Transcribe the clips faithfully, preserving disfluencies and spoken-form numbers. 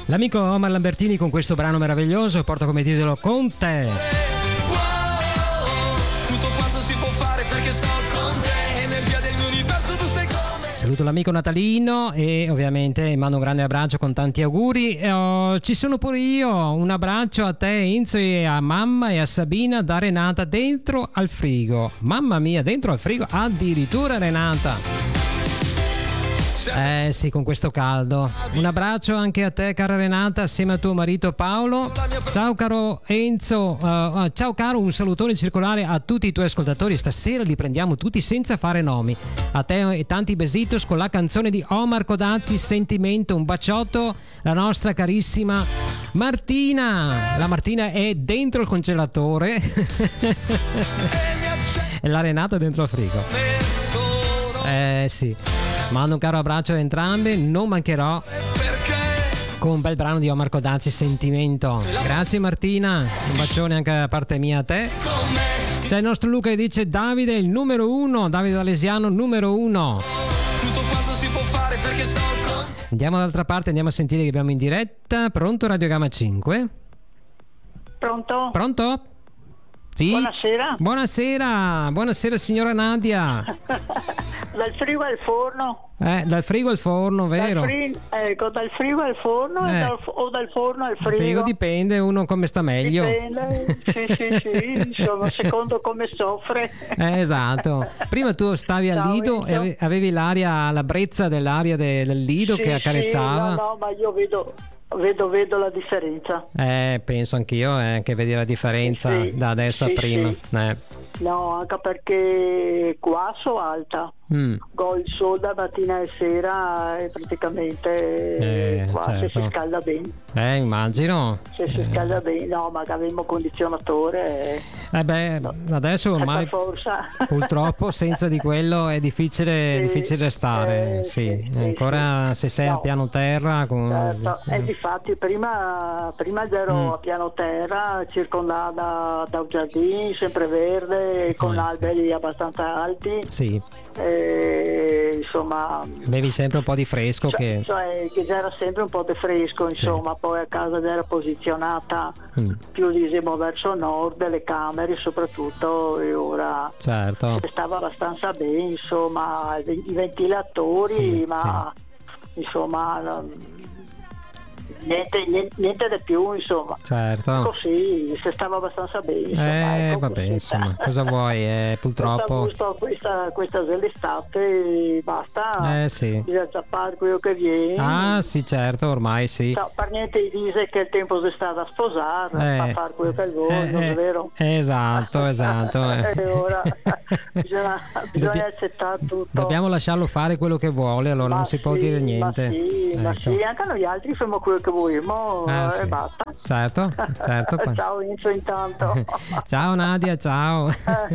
L'amico Omar Lambertini con questo brano meraviglioso porta come titolo Con te. Tutto quanto si può fare perché sto con te, energia del mio universo, tu sei come. Saluto l'amico Natalino e ovviamente mando un grande abbraccio con tanti auguri. E, oh, ci sono pure io, un abbraccio a te Enzo e a mamma e a Sabina da Renata dentro al frigo. Mamma mia, dentro al frigo addirittura Renata. Eh sì, con questo caldo. Un abbraccio anche a te, cara Renata, assieme a tuo marito Paolo. Ciao caro Enzo, uh, uh, ciao caro, un salutone circolare a tutti i tuoi ascoltatori. Stasera li prendiamo tutti senza fare nomi. A te e tanti besitos con la canzone di Omar Codazzi, Sentimento. Un baciotto, la nostra carissima Martina. La Martina è dentro il congelatore e la Renata è dentro al frigo. Eh sì. Mando un caro abbraccio a entrambi, non mancherò con un bel brano di Omar Codazzi, Sentimento. Grazie Martina, un bacione anche da parte mia a te. C'è il nostro Luca che dice Davide il numero uno, Davide D'Alesiano numero uno. Tutto quanto si può fare perché sto con. Andiamo dall'altra parte, andiamo a sentire che abbiamo in diretta. Pronto Radio Gamma cinque? Pronto? Pronto? Sì? Buonasera. Buonasera, buonasera signora Nadia. Dal frigo al forno. Eh, dal frigo al forno, vero? Dal fri- ecco, dal frigo al forno Eh. e dal, o dal forno al frigo. Frigo dipende, uno come sta meglio. Dipende, sì, sì, sì, insomma, secondo come soffre. Eh, esatto. Prima tu stavi al Ciao, lido e Enzo. ave- avevi l'aria, la brezza dell'aria de- del lido Sì, che accarezzava. Sì, no, no, ma io vedo, vedo, vedo la differenza. Eh, penso anch'io eh, che vedi la differenza Sì, da adesso sì, a prima. sì. Eh. No, anche perché qua sono alta. Mm. Go il sole da mattina e sera e praticamente Eh, qua certo. se si scalda bene. Eh, immagino. Se si scalda bene, no, ma che avevamo condizionatore. Eh beh, adesso ormai forza. purtroppo senza di quello è difficile, Sì, difficile stare. eh, sì. sì, sì, Ancora se sei No. a piano terra. Con... Certo. E difatti prima, prima ero Mm. a piano terra, circondata da, da un giardino sempre verde, con Eh, alberi abbastanza alti. Sì, E, insomma, bevi sempre un po' di fresco cioè, che... cioè, che c'era sempre un po' di fresco, insomma, poi a casa era posizionata Mm. più diciamo verso nord, le camere soprattutto, e ora Certo. stava abbastanza bene, insomma, i i ventilatori, Sì, ma insomma non- niente, niente, niente di più, insomma. Certo. Così si stava abbastanza bene, insomma, Eh, ecco, vabbè, così. insomma, cosa vuoi? Eh, purtroppo... Questa, questa, questa dell'estate basta, Eh, sì. bisogna fare quello che viene. Ah, sì, certo, ormai sì. No, per niente dice che il tempo si sta da sposare, Eh, a fare quello che vuole, eh, non è eh, vero? Esatto, esatto. eh. E ora bisogna, bisogna Dobbi- accettare tutto. Dobbiamo lasciarlo fare quello che vuole, allora Ma non si può sì, dire niente. Ma sì, ma Ecco. sì, anche noi altri facciamo quello che vogliamo Ah, e sì. basta. Certo, certo. poi- Ciao Enzo intanto. Ciao Nadia, ciao.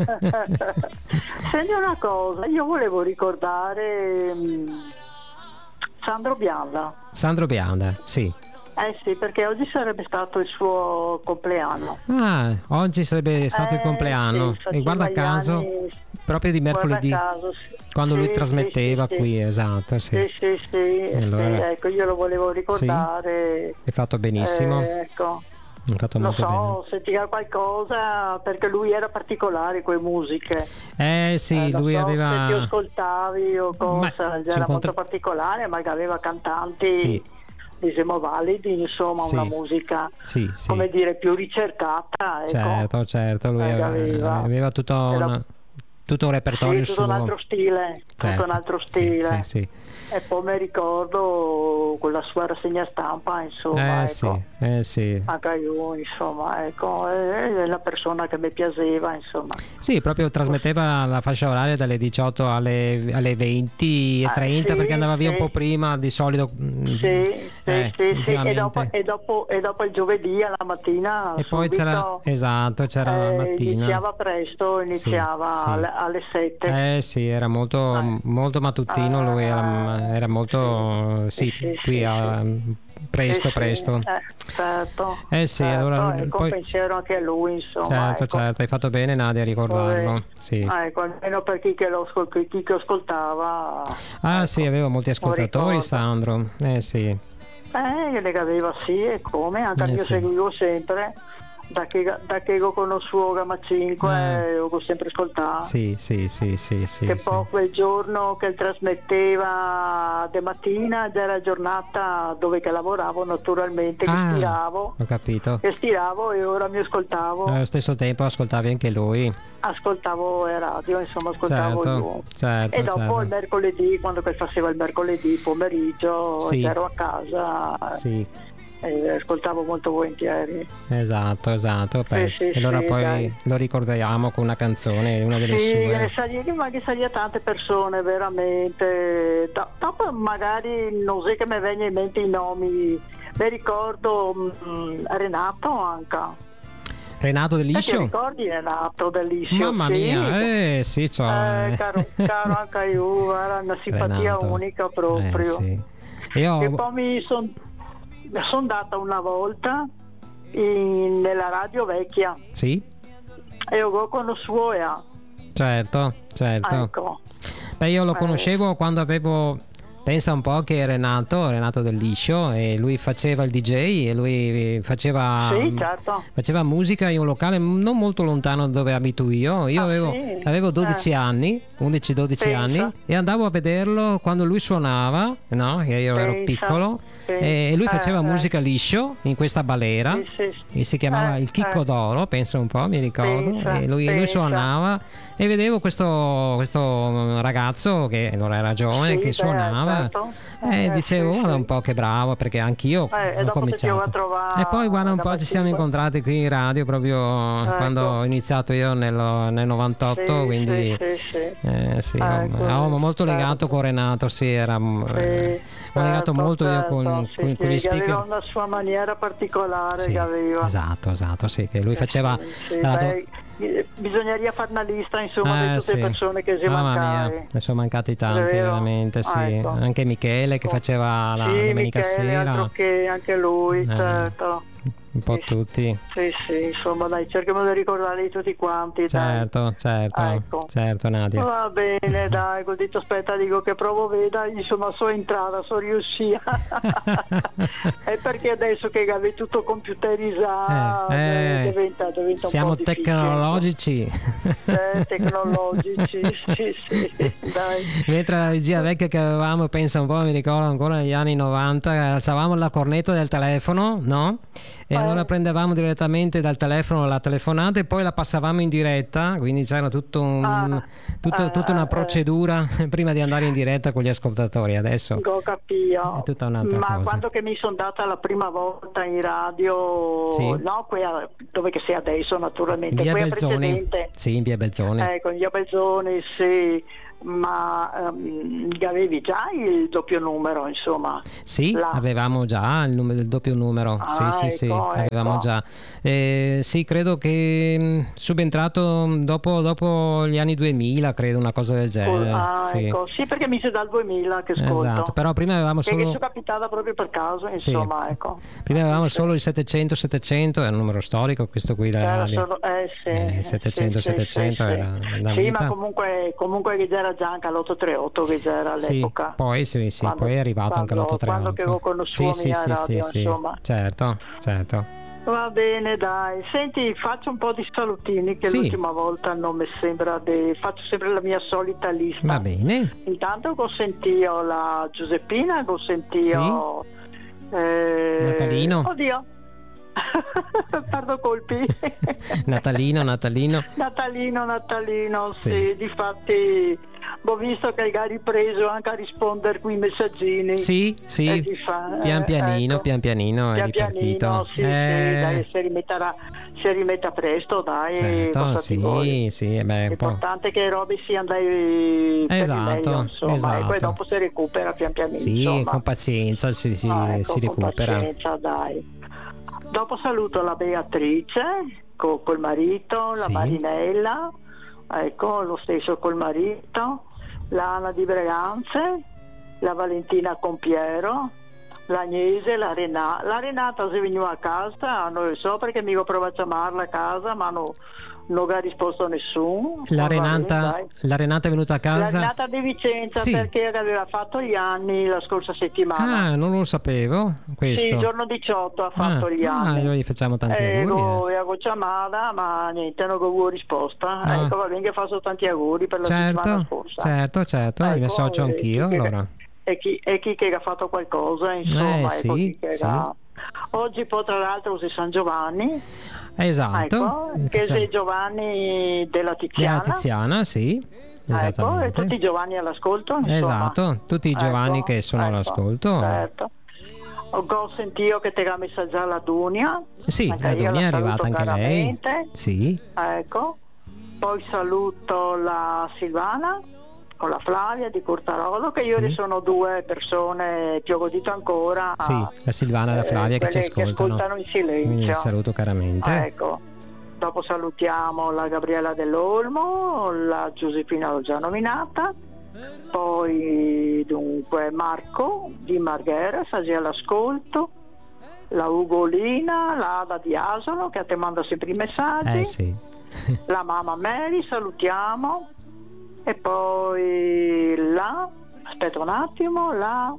Senti una cosa, io volevo ricordare mm, Sandro Bianda. Sandro Bianda, sì. Eh sì, perché oggi sarebbe stato il suo compleanno. Ah, oggi sarebbe stato il Eh, compleanno sì, faceva e guarda gli caso, anni- proprio di mercoledì, Guarda caso, sì. quando lui Sì, trasmetteva sì, sì, qui, sì. esatto, sì. Sì, sì, sì, Allora- sì, ecco, io lo volevo ricordare. Hai fatto benissimo, Eh, ecco. hai fatto Non molto so se ti dà qualcosa, perché lui era particolare con le musiche. bene. Eh sì, Eh, non lui so aveva... se ti ascoltavi o cosa, Ma era ci incontra- molto particolare, ma che aveva cantanti, Sì. diciamo, validi, insomma, Sì. una musica, Sì, sì. come dire, più ricercata. Ecco. Certo, certo, lui Eh, aveva, aveva- aveva tutto, era- una- tutto un repertorio Sì, tutto suo. un altro stile, Certo, tutto un altro sì, stile. sì, sì. E poi mi ricordo con la sua rassegna stampa, insomma, Eh ecco. sì, eh sì. Anche io, insomma, ecco, è è la persona che mi piaceva, insomma. Sì, proprio trasmetteva la fascia oraria dalle diciotto alle, alle venti e Ah, trenta sì, perché andava via sì. un po' prima di solito. mm, Sì, sì, eh, sì, sì. E, ultimamente. dopo, e, dopo, e dopo il giovedì alla mattina E poi subito, c'era, esatto, c'era la eh, mattina. iniziava presto, iniziava sì. alle, alle sette. Eh sì, era molto, Eh. molto mattutino, lui era, era molto, sì, sì, qui sì, a, presto, Sì, sì, presto. eh, certo. Eh sì, certo, allora ecco, poi- un pensiero anche a lui, insomma. Certo, ecco. certo, hai fatto bene Nadia a ricordarlo. Poi- Sì. Ah, ecco, almeno per chi che lo ascol- chi che ascoltava. Ah ecco, sì, aveva molti ascoltatori ricordo. Sandro. Eh sì. Eh, le aveva sì, e come, anche Eh, io sì. seguivo sempre, da che, da che io conosco Gamma cinque, Eh. ho sempre ascoltato. Sì, sì, sì, sì, sì, Che sì. poi quel giorno che trasmetteva de mattina ed era giornata dove che lavoravo naturalmente, che Ah, stiravo, ho capito. che stiravo e ora mi ascoltavo, Allo stesso tempo ascoltavi anche lui. ascoltavo la radio, insomma ascoltavo Certo, io. certo, E dopo certo. il mercoledì, quando che faceva il mercoledì pomeriggio, Sì. ero a casa Sì, e ascoltavo molto volentieri. esatto, esatto. Beh, sì, e allora sì, poi dai. lo ricordiamo con una canzone, una delle Sì, sue. ne sa- ma che saria tante persone veramente. Do- Dopo magari non so che mi vengono in mente i nomi, mi ricordo mm, Renato anche. Renato Del Te ti Liscio? ricordi Renato Del Liscio? Mamma Sì. mia, eh sì, c'ho, Eh, eh. caro, caro anche io, era una simpatia Renato. unica proprio. Eh, sì. Io E poi mi sono son data una volta in- nella radio vecchia sì, e ho conosciuto a certo, certo. ecco. Beh, io lo Eh. conoscevo quando avevo, pensa un po' che Renato, Renato Del Liscio, e lui faceva il D J e lui faceva, Sì, certo. faceva musica in un locale non molto lontano da dove abito io. Io Ah, avevo, sì? avevo dodici Eh. anni, undici dodici Pensa. anni, e andavo a vederlo quando lui suonava, no? Che io ero Pensa, piccolo, pensa. e lui faceva Eh, eh. musica liscio in questa balera. Sì, sì, sì. E si chiamava Eh, il Chicco eh. d'Oro, pensa un po', mi ricordo. Pensa, e lui, lui pensa. suonava e vedevo questo, questo ragazzo che allora era giovane, Sì, che beh, suonava. certo. E Eh, dicevo, sì, guarda sì. un po' che bravo, perché anch'io Eh, e ho dopo ti cominciato. a trovare E poi guarda un po', da ci siamo cinque. incontrati qui in radio proprio quando ho iniziato io nel, nel novantotto, Sì, quindi sì, sì, sì. eh, sì, Ecco, eravamo molto certo. legato con Renato, sì, era, eh, ho legato certo, molto io certo, con, sì, con, sì, con gli che speaker. aveva una sua maniera particolare Sì, che aveva. esatto, esatto, sì, che lui faceva Sì, sì, la do- beh, eh, bisogneria fare una lista insomma Eh, di tutte sì. le persone che si Mamma mancano. mia, ne sono mancati tanti, È vero? veramente, sì. Ah, ecco. Anche Michele che Ecco. faceva la Sì, domenica Michele, altro sera, che anche lui, Eh. certo. un po' Sì, tutti. Sì, sì, insomma, dai, cerchiamo di ricordarli tutti quanti, dai. Certo, certo, Ecco. certo Nadia. Va bene, dai, così ti aspetta, dico che provo veda, insomma, so entrata, so riuscita. È perché adesso che è tutto computerizzato, Eh, eh, diventa, diventa Siamo un po' difficile. tecnologici. Eh, tecnologici, sì, sì, dai. Mentre la regia vecchia che avevamo, pensa un po', mi ricordo ancora negli anni novanta, alzavamo la cornetta del telefono, no? E Eh. allora prendevamo direttamente dal telefono la telefonata e poi la passavamo in diretta, quindi c'era tutto un, Ah, tutto- eh, tutta una eh, procedura prima di andare in diretta con gli ascoltatori. Adesso Ho capito. è tutta un'altra Ma cosa. quando che mi sono data la prima volta in radio, Sì. no, qui a- dove che sei adesso naturalmente, Via qui a Belzoni, precedente, sì, in via Belzoni. ecco, in via Belzoni, sì, ma ehm, avevi già il doppio numero, insomma. Sì, là. avevamo già il, numero, il doppio numero, Ah, sì, sì, sì, ecco, avevamo ecco. già. Eh, sì, credo che mh, subentrato dopo, dopo gli anni duemila, credo, una cosa del genere. Ah, sì. ecco, sì, perché mi sei dal duemila che ascolto. Esatto, però prima avevamo Che, che solo... sono capitata proprio per caso, insomma, ecco. Prima avevamo Sì. solo il settecento settecento, è un numero storico questo qui della Era radio. solo- eh, sì, Eh, settecento sì, sì, settecento sì, era sì. da Sì, vita. ma comunque, comunque che c'era già anche all'otto tre otto che c'era Sì, all'epoca. poi, sì, sì, Quando- poi è arrivato anche quando- l'otto tre otto. quando che avevo conosciuto sì, sì, mia sì, radio, sì, sì, insomma. certo, certo. Va bene, dai. Senti, faccio un po' di salutini che Sì. l'ultima volta non mi sembra de... faccio sempre la mia solita lista. Va bene. Intanto ho sentito la Giuseppina, ho sentito eh... Natalino. Oddio. Perdo colpi. Natalino, Natalino. Natalino, Natalino, Sì. sì, difatti ho visto che hai ripreso anche a rispondere qui i messaggini. Sì, E sì, ti fa- pian eh, pianino, ecco. pian pianino è Pian ripartito. pianino, sì, Eh, sì, dai, si rimetterà, si rimetta presto, dai. certo, cosa ti vuoi. sì, sì, eh beh, un po'. L'importante è che i robe siano dai per il Esatto, meglio, insomma, esatto. e poi dopo si recupera pian pianino. Sì, insomma. con pazienza si, si- Ah, ecco, si con recupera. pazienza, dai. Dopo saluto la Beatrice co- col marito, la Sì. Marinella, ecco, lo stesso col marito, l'Anna di Breganze, la Valentina Compiero, l'Agnese, la Renata. La Renata si è venuta a casa, non lo so perché mi ho provato a chiamarla a casa, ma no, non ha risposto nessuno. La Va bene, Renata, dai. la Renata è venuta a La casa? Renata di Vicenza, Sì. perché aveva fatto gli anni la scorsa settimana. Ah, non lo sapevo questo. Sì, il giorno diciotto ha fatto ah, gli anni. Ah, noi gli facciamo tanti Eh, auguri. go- eh. avevo chiamata, ma niente, non avevo risposta. Ah. Ecco, va bene che faccio tanti auguri per la settimana Certo, scorsa. certo, certo, Ecco, mi associo e anch'io chi che- allora. E chi, e chi che ha fatto qualcosa, insomma, Eh, ecco, sì, chi che sì. ha- Oggi poi tra l'altro si San Giovanni, Esatto. ecco, che Facciamo- sei Giovanni della Della Tiziana. Tiziana, sì, Ecco, e esattamente. tutti i Giovanni all'ascolto, insomma. Esatto, tutti i Giovanni Ecco, che sono ecco, all'ascolto. certo. Ho sentito che te l'ha messa già la Dunia. Sì, Anche la io Dunia è la arrivata saluto anche lei. caramente. Sì, Ecco. Poi saluto la Silvana con la Flavia di Cortarolo, che io Sì. sono due persone che ho godito ancora. sì, la Silvana e la eh, Flavia che ci quelle ascoltano. ascoltano in Quindi silenzio. li saluto caramente. Ecco. Dopo salutiamo la Gabriella dell'Olmo, la Giuseppina l'ho già nominata, poi dunque Marco di Marghera, sta già all'ascolto, la Ugolina, la Ada di Asolo che te manda sempre i messaggi, Eh sì. la mamma Mary, salutiamo, e poi la, aspetta un attimo, la,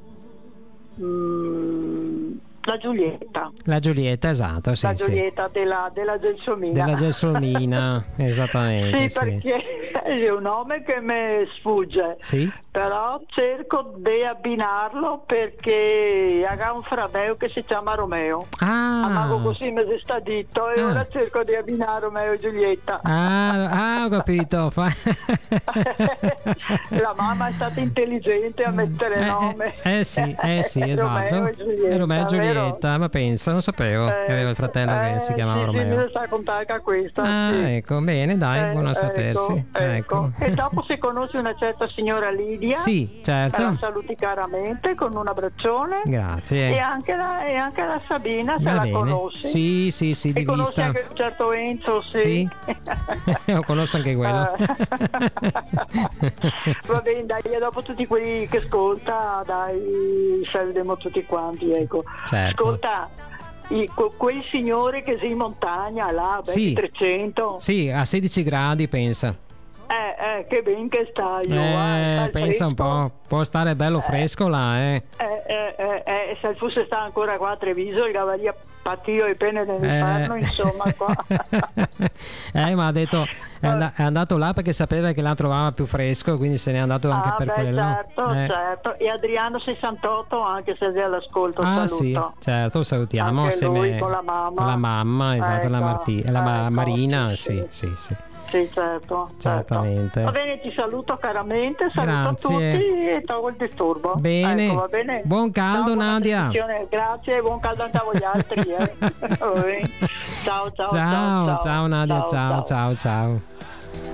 mm, la Giulietta. La Giulietta, esatto, sì, La sì. Giulietta della, della Gelsomina. Della Gelsomina, esattamente. Sì, perché è un nome che mi sfugge, Sì? però cerco di abbinarlo perché ha un fratello che si chiama Romeo. Ah, Amago così mi si sta detto e Ah. ora cerco di abbinare Romeo e Giulietta. ah, ah, ho capito. Fa- La mamma è stata intelligente a mettere Eh, nome. eh, eh sì, eh sì, esatto. Romeo e Giulietta, Eh, Romeo e vero? Giulietta, ma pensa, non sapevo che aveva il fratello che Eh, si chiamava sì, Romeo. Sì, mi sa contare che questa. Ah, sì. ecco, bene, dai, Eh, buono a ecco, sapersi. ecco. Ecco. E dopo si conosce una certa signora Lidia, Sì, che la certo. saluti caramente con un abbraccione, e Grazie. anche la, e anche la Sabina, se Va la bene. conosci. Sì, sì, sì, E di conosci vista. anche un certo Enzo, sì. Sì. Lo conosco anche quello. Eh. Va bene, dai, e dopo tutti quelli che ascolta, dai, salutiamo tutti quanti, ecco. Certo. Ascolta, i- que- quel signore che sei in montagna là, beh, Sì. trecento, Sì, a sedici gradi pensa. eh, eh, che ben che stai, Eh, guarda, il pensa un fresco. po', può stare bello fresco là, eh. Eh, eh, eh, eh, se fosse sta ancora qua a Treviso, il cavaliere Patio e pene dell'inferno, Eh. insomma, qua. eh, ma ha detto è, and- è andato là perché sapeva che là trovava più fresco, quindi se n'è andato anche Ah, per beh, quello. certo, Eh. certo. E Adriano sessantotto, anche se è all'ascolto, Ah saluto. sì, certo, lo salutiamo Anche assieme lui con la mamma. con la mamma, esatto, la, Ecco, Marti- la Ma- ecco, Marina, sì, sì, sì, sì. Sì, certo, certo. Certamente. Va bene, ti saluto caramente, saluto Grazie. tutti e tolgo il disturbo. Bene. Ecco, va bene? Buon caldo, Ciao, buona Nadia. trasmissione. Grazie, buon caldo anche a voi altri. Eh. Va bene. Ciao, ciao, ciao, Ciao, ciao, Nadia, ciao, ciao, ciao.